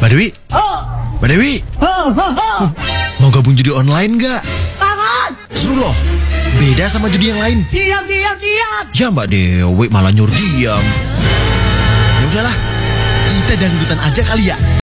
Mbak Dewi? Mbak Dewi? Mau gabung judi online nggak? Banget. Seru loh. Beda sama judi yang lain. Siap. Ya Mbak Dewi malah nyuruh diam. Ya udahlah, kita dangdutan aja kali ya.